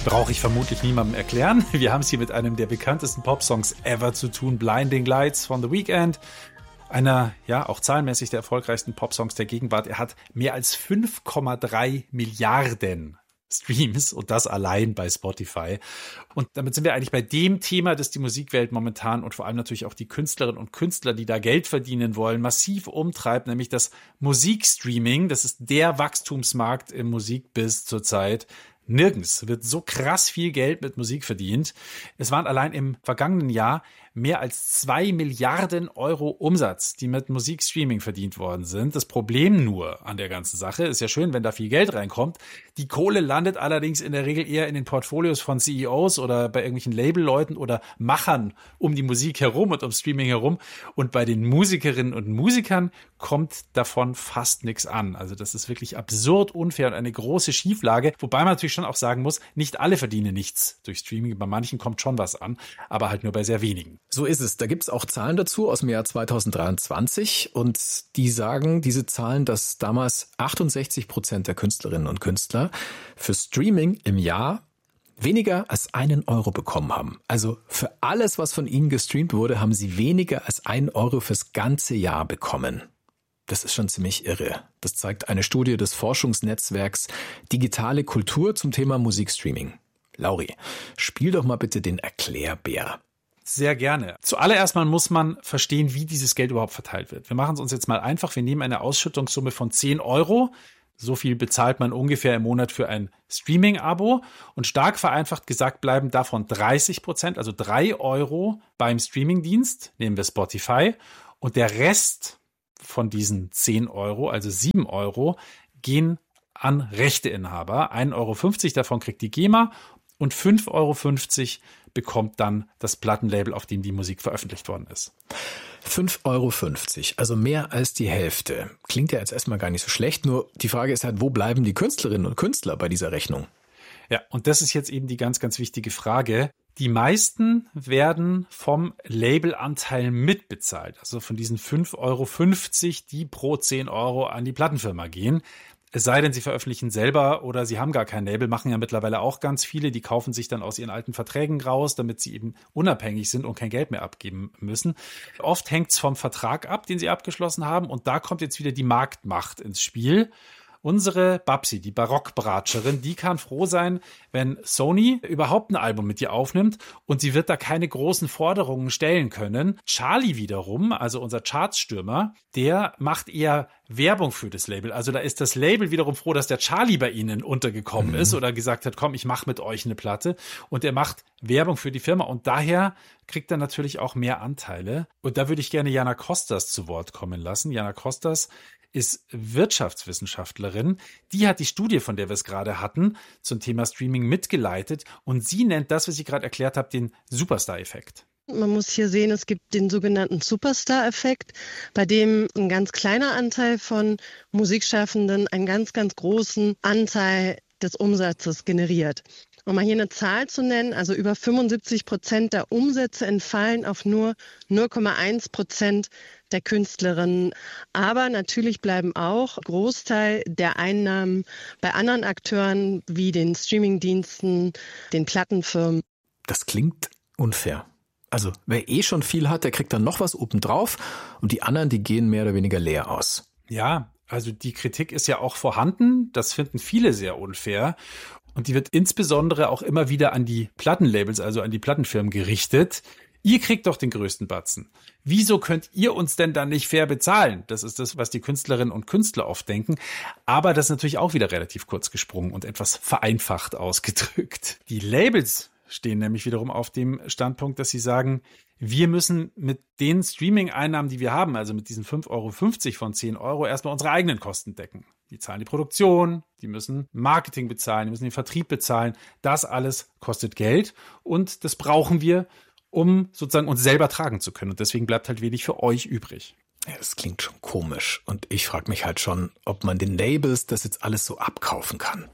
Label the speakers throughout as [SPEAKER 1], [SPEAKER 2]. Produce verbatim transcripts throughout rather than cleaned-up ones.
[SPEAKER 1] Brauche ich vermutlich niemandem erklären. Wir haben es hier mit einem der bekanntesten Popsongs ever zu tun, Blinding Lights von The Weeknd. Einer, ja, auch zahlenmäßig der erfolgreichsten Popsongs der Gegenwart. Er hat mehr als fünf Komma drei Milliarden Streams und das allein bei Spotify. Und damit sind wir eigentlich bei dem Thema, das die Musikwelt momentan und vor allem natürlich auch die Künstlerinnen und Künstler, die da Geld verdienen wollen, massiv umtreibt, nämlich das Musikstreaming. Das ist der Wachstumsmarkt im Musikbiz zurzeit. Nirgends wird so krass viel Geld mit Musik verdient. Es waren allein im vergangenen Jahr mehr als zwei Milliarden Euro Umsatz, die mit Musikstreaming verdient worden sind. Das Problem nur an der ganzen Sache, ist ja schön, wenn da viel Geld reinkommt. Die Kohle landet allerdings in der Regel eher in den Portfolios von C E Os oder bei irgendwelchen Labelleuten oder Machern um die Musik herum und um Streaming herum. Und bei den Musikerinnen und Musikern kommt davon fast nichts an. Also das ist wirklich absurd unfair und eine große Schieflage. Wobei man natürlich schon auch sagen muss, nicht alle verdienen nichts durch Streaming. Bei manchen kommt schon was an, aber halt nur bei sehr wenigen.
[SPEAKER 2] So ist es. Da gibt es auch Zahlen dazu aus dem Jahr zweitausenddreiundzwanzig und die sagen, diese Zahlen, dass damals achtundsechzig Prozent der Künstlerinnen und Künstler für Streaming im Jahr weniger als einen Euro bekommen haben. Also für alles, was von ihnen gestreamt wurde, haben sie weniger als einen Euro fürs ganze Jahr bekommen. Das ist schon ziemlich irre. Das zeigt eine Studie des Forschungsnetzwerks Digitale Kultur zum Thema Musikstreaming. Lauri, spiel doch mal bitte den Erklärbär.
[SPEAKER 1] Sehr gerne. Zuallererst mal muss man verstehen, wie dieses Geld überhaupt verteilt wird. Wir machen es uns jetzt mal einfach. Wir nehmen eine Ausschüttungssumme von zehn Euro. So viel bezahlt man ungefähr im Monat für ein Streaming-Abo. Und stark vereinfacht gesagt bleiben davon dreißig Prozent, also drei Euro beim Streamingdienst, nehmen wir Spotify. Und der Rest von diesen zehn Euro, also sieben Euro, gehen an Rechteinhaber. ein Euro fünfzig davon kriegt die GEMA und fünf Euro fünfzig bekommt dann das Plattenlabel, auf dem die Musik veröffentlicht worden ist.
[SPEAKER 2] fünf Euro fünfzig, also mehr als die Hälfte. Klingt ja jetzt erstmal gar nicht so schlecht, nur die Frage ist halt, wo bleiben die Künstlerinnen und Künstler bei dieser Rechnung?
[SPEAKER 1] Ja, und das ist jetzt eben die ganz, ganz wichtige Frage. Die meisten werden vom Labelanteil mitbezahlt, also von diesen fünf Euro fünfzig, die pro zehn Euro an die Plattenfirma gehen. Es sei denn, sie veröffentlichen selber oder sie haben gar kein Label, machen ja mittlerweile auch ganz viele. Die kaufen sich dann aus ihren alten Verträgen raus, damit sie eben unabhängig sind und kein Geld mehr abgeben müssen. Oft hängt es vom Vertrag ab, den sie abgeschlossen haben. Und da kommt jetzt wieder die Marktmacht ins Spiel. Unsere Babsi, die Barockbratscherin, die kann froh sein, wenn Sony überhaupt ein Album mit ihr aufnimmt und sie wird da keine großen Forderungen stellen können. Charlie wiederum, also unser Chartsstürmer, der macht eher Werbung für das Label. Also da ist das Label wiederum froh, dass der Charlie bei ihnen untergekommen mhm. ist oder gesagt hat, komm, ich mache mit euch eine Platte. Und er macht Werbung für die Firma und daher kriegt er natürlich auch mehr Anteile. Und da würde ich gerne Jana Kostas zu Wort kommen lassen. Jana Kostas ist Wirtschaftswissenschaftlerin. Die hat die Studie, von der wir es gerade hatten, zum Thema Streaming mitgeleitet. Und sie nennt das, was ich gerade erklärt habe, den Superstar-Effekt.
[SPEAKER 3] Man muss hier sehen, es gibt den sogenannten Superstar-Effekt, bei dem ein ganz kleiner Anteil von Musikschaffenden einen ganz, ganz großen Anteil des Umsatzes generiert. Um mal hier eine Zahl zu nennen, also über fünfundsiebzig Prozent der Umsätze entfallen auf nur null Komma eins Prozent der Künstlerinnen. Aber natürlich bleiben auch Großteil der Einnahmen bei anderen Akteuren wie den Streamingdiensten, den Plattenfirmen.
[SPEAKER 2] Das klingt unfair. Also wer eh schon viel hat, der kriegt dann noch was obendrauf und die anderen, die gehen mehr oder weniger leer aus.
[SPEAKER 1] Ja, also die Kritik ist ja auch vorhanden. Das finden viele sehr unfair. Und die wird insbesondere auch immer wieder an die Plattenlabels, also an die Plattenfirmen gerichtet. Ihr kriegt doch den größten Batzen. Wieso könnt ihr uns denn dann nicht fair bezahlen? Das ist das, was die Künstlerinnen und Künstler oft denken. Aber das ist natürlich auch wieder relativ kurz gesprungen und etwas vereinfacht ausgedrückt. Die Labels stehen nämlich wiederum auf dem Standpunkt, dass sie sagen, wir müssen mit den Streaming-Einnahmen, die wir haben, also mit diesen fünf Euro fünfzig von zehn Euro, erstmal unsere eigenen Kosten decken. Die zahlen die Produktion, die müssen Marketing bezahlen, die müssen den Vertrieb bezahlen. Das alles kostet Geld und das brauchen wir, um sozusagen uns selber tragen zu können. Und deswegen bleibt halt wenig für euch übrig.
[SPEAKER 2] Ja, das klingt schon komisch. Und ich frage mich halt schon, ob man den Labels das jetzt alles so abkaufen kann.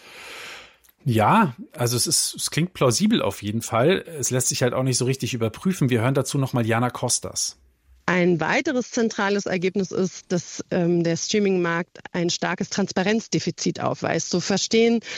[SPEAKER 1] Ja, also es ist, es klingt plausibel auf jeden Fall. Es lässt sich halt auch nicht so richtig überprüfen. Wir hören dazu nochmal Jana Kostas.
[SPEAKER 3] Ein weiteres zentrales Ergebnis ist, dass ähm, der Streaming-Markt ein starkes Transparenzdefizit aufweist. So verstehen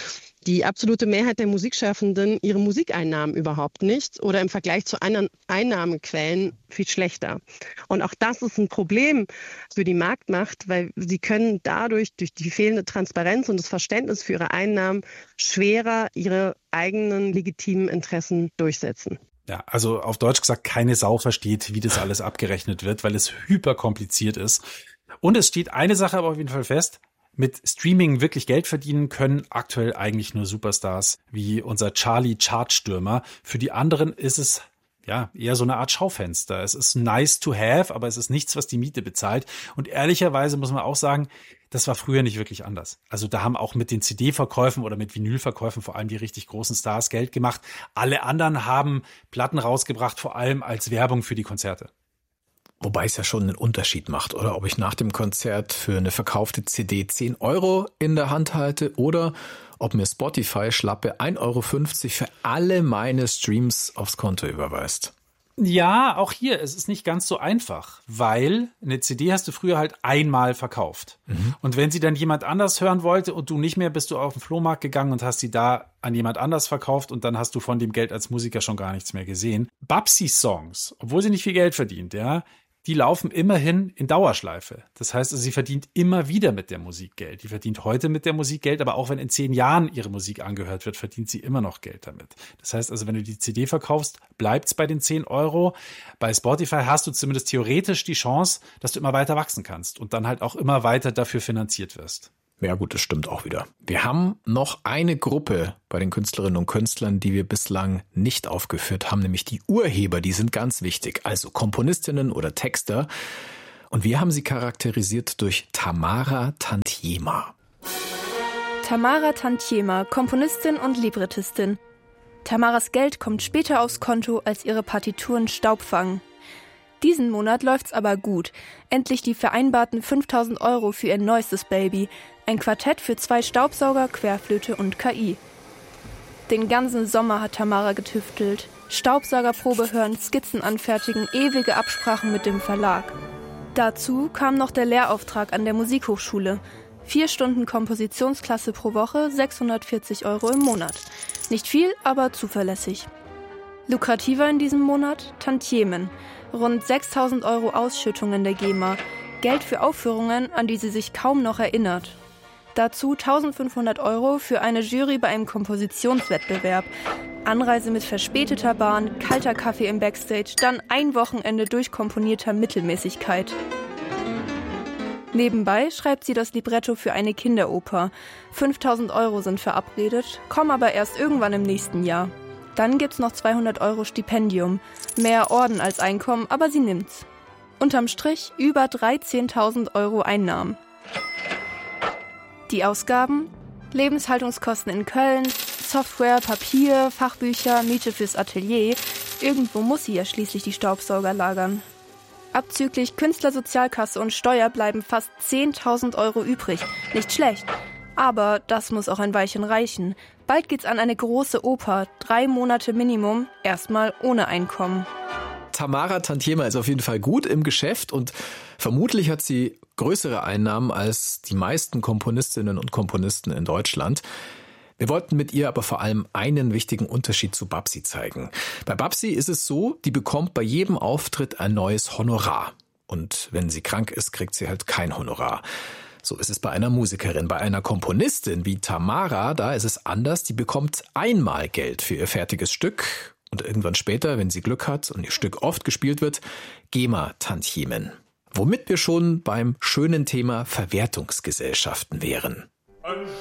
[SPEAKER 3] die absolute Mehrheit der Musikschaffenden ihre Musikeinnahmen überhaupt nicht oder im Vergleich zu anderen Einnahmequellen viel schlechter. Und auch das ist ein Problem für die Marktmacht, weil sie können dadurch, durch die fehlende Transparenz und das Verständnis für ihre Einnahmen, schwerer ihre eigenen legitimen Interessen durchsetzen.
[SPEAKER 1] Ja, also auf Deutsch gesagt, keine Sau versteht, wie das alles abgerechnet wird, weil es hyperkompliziert ist. Und es steht eine Sache aber auf jeden Fall fest: Mit Streaming wirklich Geld verdienen können aktuell eigentlich nur Superstars wie unser Charlie Chartstürmer. Für die anderen ist es ja eher so eine Art Schaufenster. Es ist nice to have, aber es ist nichts, was die Miete bezahlt. Und ehrlicherweise muss man auch sagen, das war früher nicht wirklich anders. Also da haben auch mit den C D-Verkäufen oder mit Vinylverkäufen vor allem die richtig großen Stars Geld gemacht. Alle anderen haben Platten rausgebracht, vor allem als Werbung für die Konzerte.
[SPEAKER 2] Wobei es ja schon einen Unterschied macht, oder? Ob ich nach dem Konzert für eine verkaufte C D zehn Euro in der Hand halte oder ob mir Spotify schlappe ein Euro fünfzig für alle meine Streams aufs Konto überweist.
[SPEAKER 1] Ja, auch hier, es ist nicht ganz so einfach, weil eine C D hast du früher halt einmal verkauft. Mhm. Und wenn sie dann jemand anders hören wollte und du nicht mehr, bist du auf den Flohmarkt gegangen und hast sie da an jemand anders verkauft und dann hast du von dem Geld als Musiker schon gar nichts mehr gesehen. Babsi-Songs, obwohl sie nicht viel Geld verdient, ja, die laufen immerhin in Dauerschleife. Das heißt, also, sie verdient immer wieder mit der Musik Geld. Die verdient heute mit der Musik Geld, aber auch wenn in zehn Jahren ihre Musik angehört wird, verdient sie immer noch Geld damit. Das heißt also, wenn du die C D verkaufst, bleibt's bei den zehn Euro. Bei Spotify hast du zumindest theoretisch die Chance, dass du immer weiter wachsen kannst und dann halt auch immer weiter dafür finanziert wirst.
[SPEAKER 2] Ja gut, das stimmt auch wieder. Wir haben noch eine Gruppe bei den Künstlerinnen und Künstlern, die wir bislang nicht aufgeführt haben, nämlich die Urheber. Die sind ganz wichtig, also Komponistinnen oder Texter. Und wir haben sie charakterisiert durch Tamara Tantiema.
[SPEAKER 4] Tamara Tantiema, Komponistin und Librettistin. Tamaras Geld kommt später aufs Konto, als ihre Partituren Staub fangen. Diesen Monat läuft's aber gut. Endlich die vereinbarten fünftausend Euro für ihr neuestes Baby. Ein Quartett für zwei Staubsauger, Querflöte und K I. Den ganzen Sommer hat Tamara getüftelt. Staubsaugerprobe hören, Skizzen anfertigen, ewige Absprachen mit dem Verlag. Dazu kam noch der Lehrauftrag an der Musikhochschule. Vier Stunden Kompositionsklasse pro Woche, sechshundertvierzig Euro im Monat. Nicht viel, aber zuverlässig. Lukrativer in diesem Monat? Tantiemen. Rund sechstausend Euro Ausschüttungen der GEMA. Geld für Aufführungen, an die sie sich kaum noch erinnert. Dazu eintausendfünfhundert Euro für eine Jury bei einem Kompositionswettbewerb. Anreise mit verspäteter Bahn, kalter Kaffee im Backstage, dann ein Wochenende durchkomponierter Mittelmäßigkeit. Nebenbei schreibt sie das Libretto für eine Kinderoper. fünftausend Euro sind verabredet, kommen aber erst irgendwann im nächsten Jahr. Dann gibt's noch zweihundert Euro Stipendium. Mehr Orden als Einkommen, aber sie nimmt's. Unterm Strich über dreizehntausend Euro Einnahmen. Die Ausgaben? Lebenshaltungskosten in Köln, Software, Papier, Fachbücher, Miete fürs Atelier. Irgendwo muss sie ja schließlich die Staubsauger lagern. Abzüglich Künstlersozialkasse und Steuer bleiben fast zehntausend Euro übrig. Nicht schlecht. Aber das muss auch ein Weilchen reichen. Bald geht's an eine große Oper. Drei Monate Minimum, erstmal ohne Einkommen.
[SPEAKER 2] Tamara Tantiema ist auf jeden Fall gut im Geschäft und vermutlich hat sie größere Einnahmen als die meisten Komponistinnen und Komponisten in Deutschland. Wir wollten mit ihr aber vor allem einen wichtigen Unterschied zu Babsi zeigen. Bei Babsi ist es so, die bekommt bei jedem Auftritt ein neues Honorar. Und wenn sie krank ist, kriegt sie halt kein Honorar. So ist es bei einer Musikerin. Bei einer Komponistin wie Tamara, da ist es anders. Die bekommt einmal Geld für ihr fertiges Stück und irgendwann später, wenn sie Glück hat und ihr Stück oft gespielt wird, GEMA-Tantiemen. Womit wir schon beim schönen Thema Verwertungsgesellschaften wären.